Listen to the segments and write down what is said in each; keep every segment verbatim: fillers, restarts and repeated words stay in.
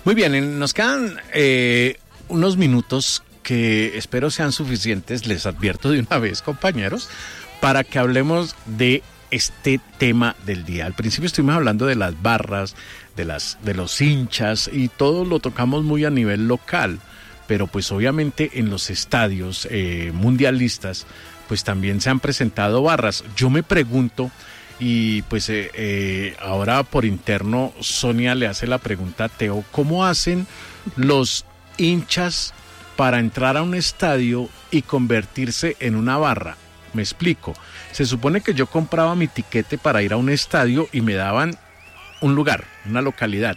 Muy bien, nos quedan eh, unos minutos que espero sean suficientes, les advierto de una vez, compañeros, para que hablemos de este tema del día. Al principio estuvimos hablando de las barras, de las de los hinchas y todo lo tocamos muy a nivel local, pero pues obviamente en los estadios eh, mundialistas pues también se han presentado barras. Yo me pregunto, y pues eh, eh, ahora por interno Sonia le hace la pregunta a Teo, ¿cómo hacen los hinchas para entrar a un estadio y convertirse en una barra? Me explico. Se supone que yo compraba mi tiquete para ir a un estadio y me daban un lugar, una localidad.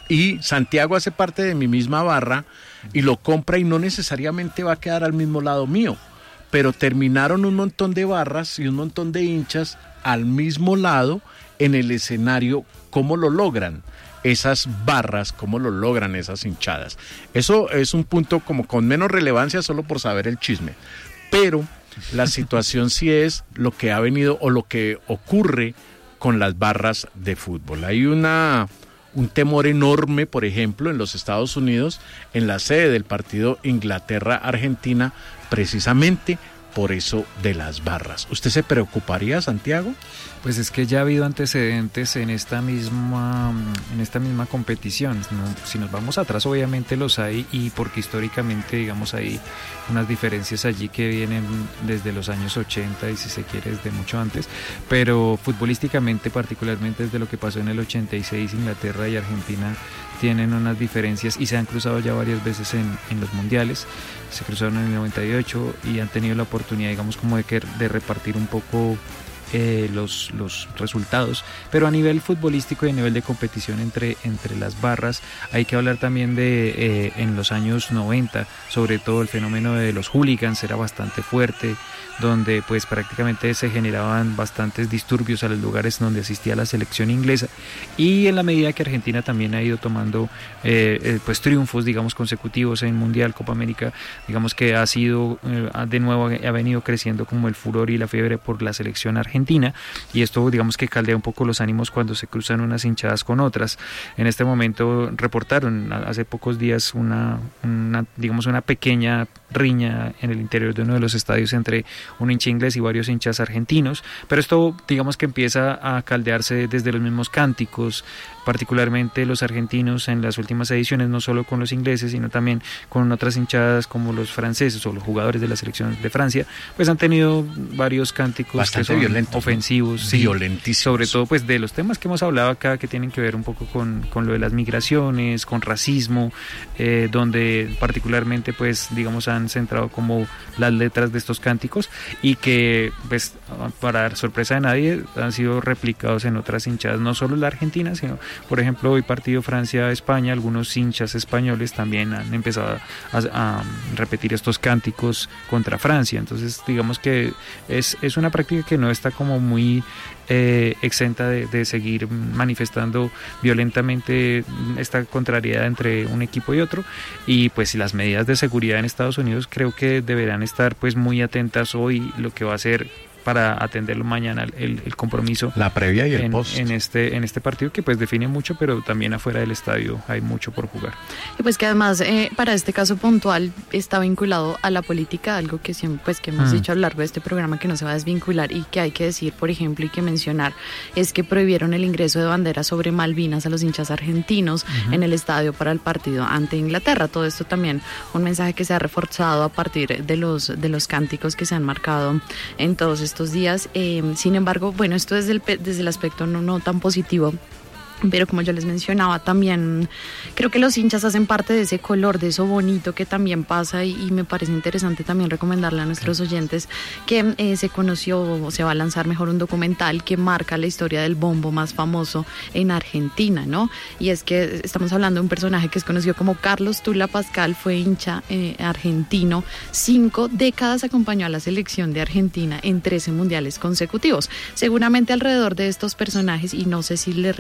Y Santiago hace parte de mi misma barra y lo compra y no necesariamente va a quedar al mismo lado mío. Pero terminaron un montón de barras y un montón de hinchas al mismo lado en el escenario. ¿Cómo lo logran esas barras? ¿Cómo lo logran esas hinchadas? Eso es un punto como con menos relevancia solo por saber el chisme. Pero la situación sí es lo que ha venido o lo que ocurre con las barras de fútbol. Hay una un temor enorme, por ejemplo, en los Estados Unidos, en la sede del partido Inglaterra-Argentina, precisamente por eso de las barras. ¿Usted se preocuparía, Santiago? Pues es que ya ha habido antecedentes en esta misma en esta misma competición. ¿No? Si nos vamos atrás, obviamente los hay, y porque históricamente, digamos, hay unas diferencias allí que vienen desde los años ochenta y, si se quiere, desde mucho antes, pero futbolísticamente, particularmente desde lo que pasó en el ochenta y seis, Inglaterra y Argentina tienen unas diferencias y se han cruzado ya varias veces en, en los mundiales. Se cruzaron en el noventa y ocho y han tenido la oportunidad, digamos, como de, que, de repartir un poco Eh, los, los resultados, pero a nivel futbolístico y a nivel de competición entre, entre las barras hay que hablar también de eh, en los años noventa, sobre todo el fenómeno de los hooligans era bastante fuerte, donde pues prácticamente se generaban bastantes disturbios a los lugares donde asistía la selección inglesa, y en la medida que Argentina también ha ido tomando eh, eh, pues triunfos, digamos, consecutivos en Mundial, Copa América, digamos que ha sido eh, de nuevo ha venido creciendo como el furor y la fiebre por la selección argentina. Argentina, y esto, digamos, que caldea un poco los ánimos cuando se cruzan unas hinchadas con otras. En este momento reportaron hace pocos días una, una digamos una pequeña riña en el interior de uno de los estadios entre un hincha inglés y varios hinchas argentinos, pero esto, digamos, que empieza a caldearse desde los mismos cánticos, particularmente los argentinos en las últimas ediciones, no solo con los ingleses, sino también con otras hinchadas como los franceses o los jugadores de la selección de Francia, pues han tenido varios cánticos bastante que son violentos, ofensivos, ¿no? Sí, violentísimos, sobre todo pues de los temas que hemos hablado acá, que tienen que ver un poco con, con lo de las migraciones, con racismo, eh, donde particularmente pues digamos han centrado como las letras de estos cánticos, y que pues para dar sorpresa de nadie han sido replicados en otras hinchadas, no solo la Argentina, sino por ejemplo hoy partido Francia-España, algunos hinchas españoles también han empezado a, a repetir estos cánticos contra Francia. Entonces digamos que es, es una práctica que no está como muy eh, exenta de, de seguir manifestando violentamente esta contrariedad entre un equipo y otro, y pues las medidas de seguridad en Estados Unidos creo que deberán estar pues muy atentas hoy, lo que va a ser para atenderlo mañana el, el compromiso, la previa y el en, post en este en este partido, que pues define mucho, pero también afuera del estadio hay mucho por jugar. Y pues que además eh, para este caso puntual está vinculado a la política, algo que siempre pues que hemos mm. dicho a lo largo de este programa, que no se va a desvincular, y que hay que decir, por ejemplo, y que mencionar, es que prohibieron el ingreso de banderas sobre Malvinas a los hinchas argentinos uh-huh. en el estadio para el partido ante Inglaterra. Todo esto también un mensaje que se ha reforzado a partir de los de los cánticos que se han marcado en todos estos días. Eh, sin embargo, bueno, esto desde el, desde el aspecto no, no tan positivo, pero como yo les mencionaba, también creo que los hinchas hacen parte de ese color, de eso bonito que también pasa, y, y me parece interesante también recomendarle a nuestros oyentes que eh, se conoció, o se va a lanzar mejor, un documental que marca la historia del bombo más famoso en Argentina, ¿no? Y es que estamos hablando de un personaje que es conocido como Carlos Tula Pascal, fue hincha eh, argentino, cinco décadas acompañó a la selección de Argentina en trece mundiales consecutivos. Seguramente alrededor de estos personajes, y no sé si le respondo a la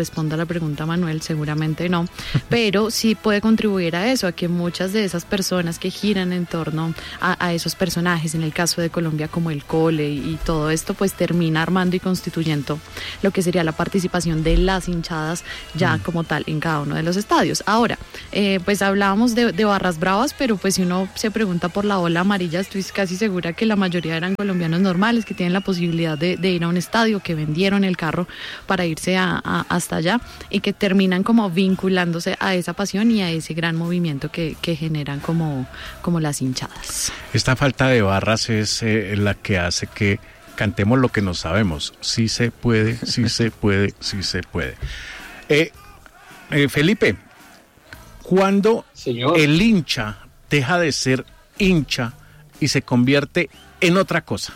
pregunta Manuel, seguramente no, pero sí puede contribuir a eso, a que muchas de esas personas que giran en torno a, a esos personajes, en el caso de Colombia como el Cole y, y todo esto, pues termina armando y constituyendo lo que sería la participación de las hinchadas ya mm. como tal en cada uno de los estadios. Ahora, eh, pues hablábamos de, de barras bravas, pero pues si uno se pregunta por la ola amarilla, estoy casi segura que la mayoría eran colombianos normales que tienen la posibilidad de, de ir a un estadio, que vendieron el carro para irse a, a, hasta allá y que terminan como vinculándose a esa pasión y a ese gran movimiento que, que generan como, como las hinchadas. Esta falta de barras es eh, la que hace que cantemos lo que no sabemos. Sí se puede, sí se puede, sí se puede. Eh, eh, Felipe, ¿cuándo Señor. el hincha deja de ser hincha y se convierte en otra cosa?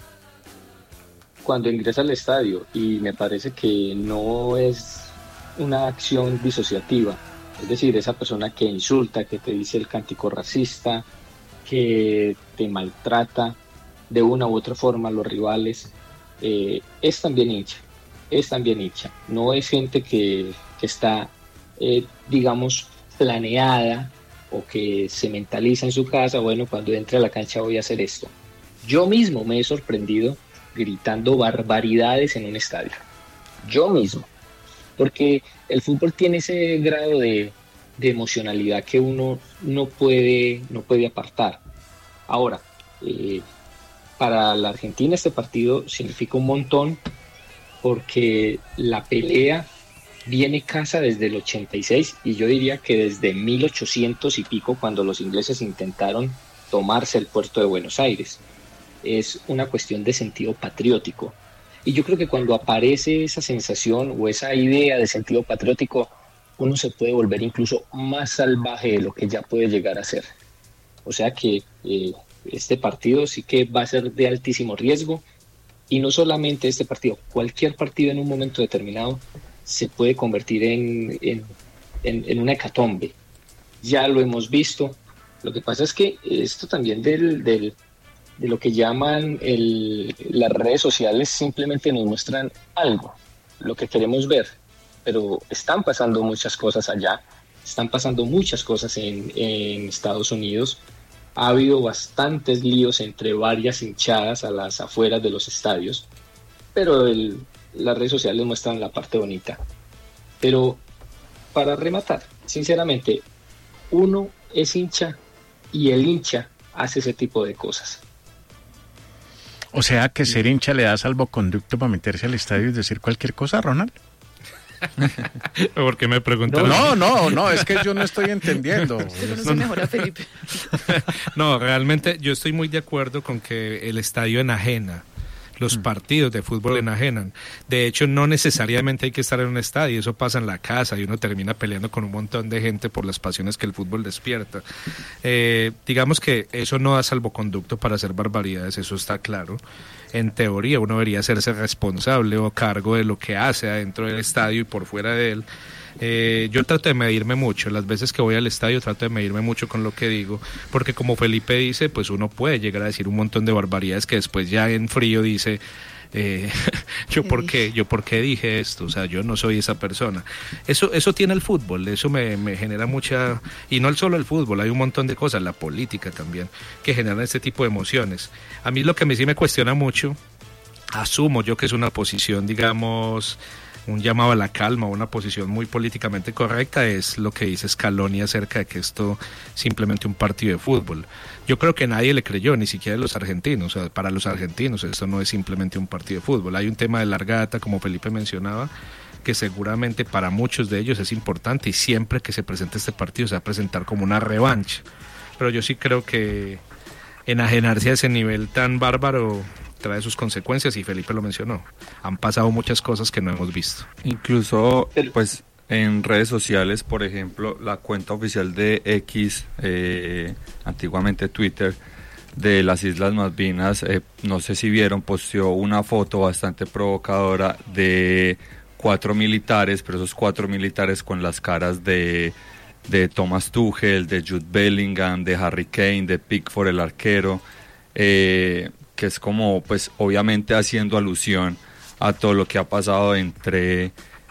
Cuando ingresa al estadio, y me parece que no es una acción disociativa, es decir, esa persona que insulta, que te dice el cántico racista, que te maltrata de una u otra forma a los rivales, eh, es también hincha, es también hincha, no es gente que, que está, eh, digamos, planeada o que se mentaliza en su casa, bueno, cuando entre a la cancha voy a hacer esto. Yo mismo me he sorprendido gritando barbaridades en un estadio, yo mismo, porque el fútbol tiene ese grado de, de emocionalidad que uno no puede, no puede apartar. Ahora, eh, para la Argentina este partido significa un montón, porque la pelea viene casa desde el ochenta y seis, y yo diría que desde mil ochocientos y pico, cuando los ingleses intentaron tomarse el puerto de Buenos Aires. Es una cuestión de sentido patriótico, y yo creo que cuando aparece esa sensación o esa idea de sentido patriótico, uno se puede volver incluso más salvaje de lo que ya puede llegar a ser. O sea que eh, este partido sí que va a ser de altísimo riesgo, y no solamente este partido, cualquier partido en un momento determinado se puede convertir en, en, en, en una hecatombe. Ya lo hemos visto. Lo que pasa es que esto también del... del de lo que llaman el, las redes sociales simplemente nos muestran algo, lo que queremos ver, pero están pasando muchas cosas allá, están pasando muchas cosas en, en Estados Unidos. Ha habido bastantes líos entre varias hinchadas a las afueras de los estadios, pero el, las redes sociales muestran la parte bonita. Pero para rematar, sinceramente, uno es hincha y el hincha hace ese tipo de cosas. O sea, que ser hincha le da salvoconducto para meterse al estadio y decir cualquier cosa, Ronald. ¿Por qué me preguntan? No, no, no, es que yo no estoy entendiendo. No, no. Mejor a Felipe. No, realmente yo estoy muy de acuerdo con que el estadio enajena. Los partidos de fútbol enajenan. De hecho, no necesariamente hay que estar en un estadio, eso pasa en la casa y uno termina peleando con un montón de gente por las pasiones que el fútbol despierta. Eh, digamos que eso no da salvoconducto para hacer barbaridades, eso está claro. En teoría uno debería hacerse responsable o cargo de lo que hace adentro del estadio y por fuera de él. Eh, yo trato de medirme mucho, las veces que voy al estadio trato de medirme mucho con lo que digo, porque como Felipe dice, pues uno puede llegar a decir un montón de barbaridades que después ya en frío dice, eh, yo por qué, yo por qué dije esto, o sea, yo no soy esa persona. Eso, eso tiene el fútbol, eso me, me genera mucha, y no solo el fútbol, hay un montón de cosas, la política también, que generan este tipo de emociones. A mí lo que me sí me cuestiona mucho, asumo yo que es una posición, digamos, un llamado a la calma, una posición muy políticamente correcta, es lo que dice Scaloni acerca de que esto es simplemente un partido de fútbol. Yo creo que nadie le creyó, ni siquiera los argentinos. O sea, para los argentinos esto no es simplemente un partido de fútbol. Hay un tema de larga data, como Felipe mencionaba, que seguramente para muchos de ellos es importante, y siempre que se presente este partido se va a presentar como una revancha. Pero yo sí creo que enajenarse a ese nivel tan bárbaro trae sus consecuencias, y Felipe lo mencionó. Han pasado muchas cosas que no hemos visto. Incluso, pues, en redes sociales, por ejemplo, la cuenta oficial de X, eh, antiguamente Twitter, de las Islas Malvinas, eh, no sé si vieron, posteó una foto bastante provocadora de cuatro militares, pero esos cuatro militares con las caras de, de Thomas Tuchel, de Jude Bellingham, de Harry Kane, de Pickford el arquero, eh, que es como, pues, obviamente haciendo alusión a todo lo que ha pasado entre,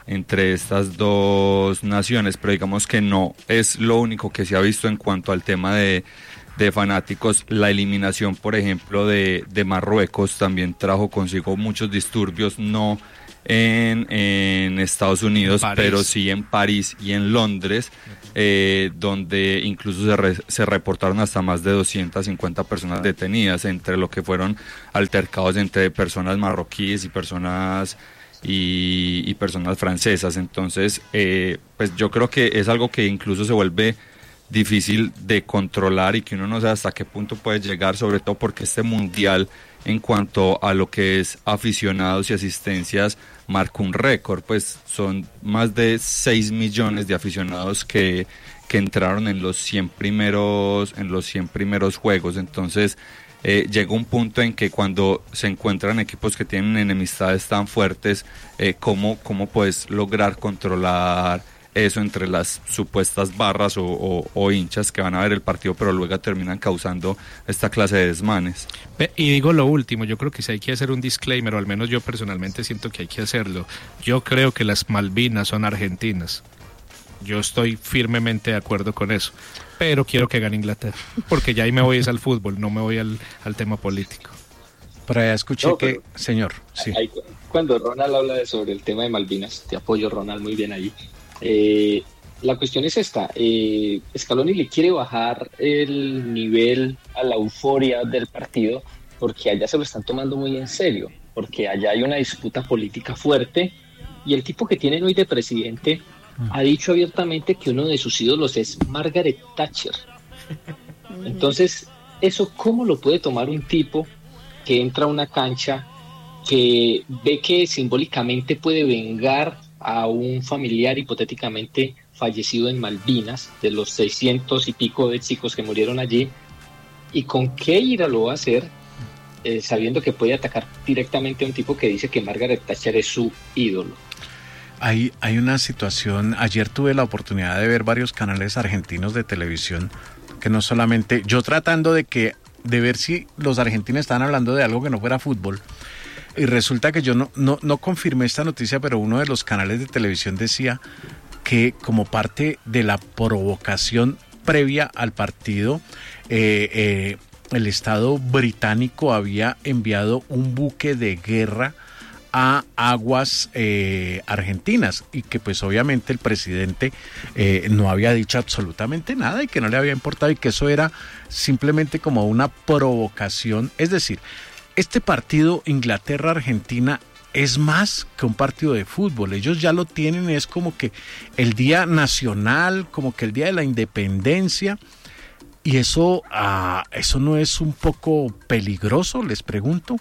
entre estas dos naciones, pero digamos que no es lo único que se ha visto en cuanto al tema de, de fanáticos. La eliminación, por ejemplo, de, de Marruecos también trajo consigo muchos disturbios, no en, en Estados Unidos, pero sí en París y en Londres, eh, donde incluso se, re, se reportaron hasta más de doscientas cincuenta personas detenidas, entre lo que fueron altercados entre personas marroquíes y personas y, y personas francesas. Entonces, eh, pues yo creo que es algo que incluso se vuelve difícil de controlar y que uno no sabe hasta qué punto puede llegar, sobre todo porque este mundial, en cuanto a lo que es aficionados y asistencias, marca un récord. Pues son más de seis millones de aficionados que, que entraron en los cien primeros en los cien primeros juegos. Entonces eh, llega un punto en que cuando se encuentran equipos que tienen enemistades tan fuertes, eh, cómo cómo puedes lograr controlar eso entre las supuestas barras o, o, o hinchas que van a ver el partido, pero luego terminan causando esta clase de desmanes. Y digo lo último, yo creo que si hay que hacer un disclaimer, o al menos yo personalmente siento que hay que hacerlo. Yo creo que las Malvinas son argentinas. Yo estoy firmemente de acuerdo con eso, pero quiero que gane Inglaterra, porque ya ahí me voy es al fútbol, no me voy al, al tema político. Por allá escuché no, que, señor, sí. Ahí, cuando Ronald habla de sobre el tema de Malvinas, te apoyo, Ronald, muy bien ahí. Eh, la cuestión es esta, eh, Scaloni le quiere bajar el nivel a la euforia del partido porque allá se lo están tomando muy en serio, porque allá hay una disputa política fuerte y el tipo que tienen hoy de presidente ha dicho abiertamente que uno de sus ídolos es Margaret Thatcher. Entonces, ¿eso cómo lo puede tomar un tipo que entra a una cancha, que ve que simbólicamente puede vengar a un familiar hipotéticamente fallecido en Malvinas, de los seiscientos y pico de chicos que murieron allí, y con qué ira lo va a hacer, eh, sabiendo que puede atacar directamente a un tipo que dice que Margaret Thatcher es su ídolo? Hay, hay una situación, ayer tuve la oportunidad de ver varios canales argentinos de televisión, que no solamente, yo tratando de que de ver si los argentinos estaban hablando de algo que no fuera fútbol, y resulta que yo no, no, no confirmé esta noticia, pero uno de los canales de televisión decía que como parte de la provocación previa al partido, eh, eh, el Estado británico había enviado un buque de guerra a aguas eh, argentinas y que pues obviamente el presidente eh, no había dicho absolutamente nada y que no le había importado y que eso era simplemente como una provocación. Es decir, este partido Inglaterra-Argentina es más que un partido de fútbol. Ellos ya lo tienen, es como que el día nacional, como que el día de la independencia. Y eso, uh, eso no es un poco peligroso, les pregunto.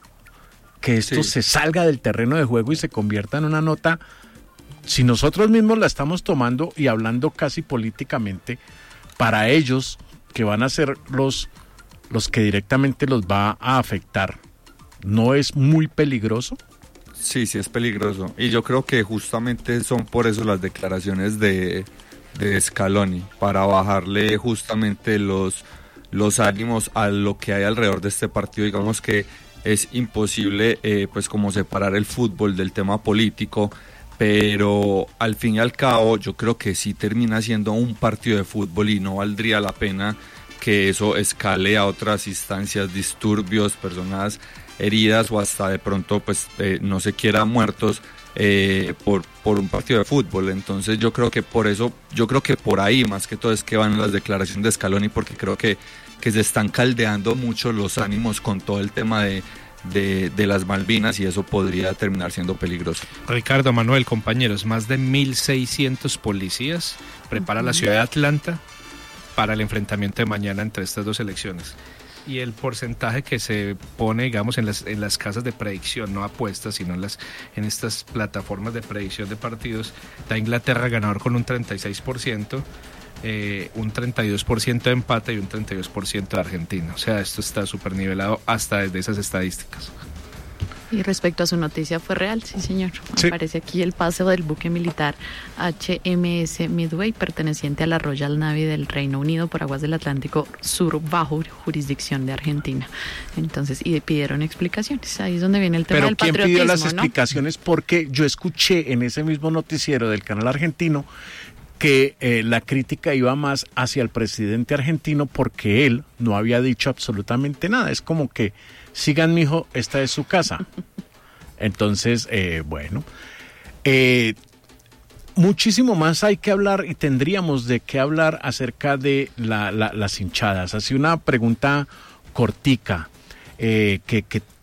Que esto sí se salga del terreno de juego y se convierta en una nota, si nosotros mismos la estamos tomando y hablando casi políticamente, para ellos que van a ser los los que directamente los va a afectar, ¿no es muy peligroso? Sí, sí es peligroso. Y yo creo que justamente son por eso las declaraciones de, de Scaloni, para bajarle justamente los, los ánimos a lo que hay alrededor de este partido. Digamos que es imposible eh, pues como separar el fútbol del tema político, pero al fin y al cabo yo creo que sí termina siendo un partido de fútbol y no valdría la pena que eso escale a otras instancias, disturbios, personas heridas o hasta de pronto pues eh, no se quiera muertos eh, por, por un partido de fútbol. Entonces yo creo que por eso, yo creo que por ahí más que todo es que van las declaraciones de Scaloni, porque creo que, que se están caldeando mucho los ánimos con todo el tema de, de, de las Malvinas y eso podría terminar siendo peligroso. Ricardo, Manuel, compañeros, más de mil seiscientos policías prepara la ciudad de Atlanta para el enfrentamiento de mañana entre estas dos selecciones. Y el porcentaje que se pone, digamos, en las, en las casas de predicción, no apuestas, sino en, las, en estas plataformas de predicción de partidos, da Inglaterra ganador con un treinta y seis por ciento, eh, un treinta y dos por ciento de empate y un treinta y dos por ciento de Argentina. O sea, esto está súper nivelado hasta desde esas estadísticas. Y respecto a su noticia, fue real, sí señor. Sí. Aparece aquí el paseo del buque militar H M S Midway, perteneciente a la Royal Navy del Reino Unido por aguas del Atlántico Sur bajo jurisdicción de Argentina. Entonces, y pidieron explicaciones. Ahí es donde viene el tema Pero del ¿quién patriotismo, pidió las ¿no? explicaciones? Porque yo escuché en ese mismo noticiero del canal argentino que eh, la crítica iba más hacia el presidente argentino porque él no había dicho absolutamente nada. Es como que, sigan mijo, esta es su casa. Entonces, eh, bueno, eh, muchísimo más hay que hablar y tendríamos de qué hablar acerca de la, la, las hinchadas. Así una pregunta cortica, eh, que, que